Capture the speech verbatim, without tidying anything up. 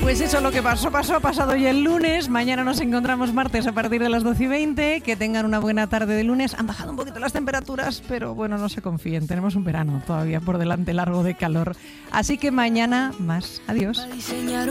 Pues eso, lo que pasó, pasó, ha pasado hoy el lunes. Mañana nos encontramos martes a partir de las doce y veinte. Que tengan una buena tarde de lunes. Han bajado un poquito las temperaturas, pero bueno, no se confíen. Tenemos un verano todavía por delante largo de calor. Así que mañana más. Adiós.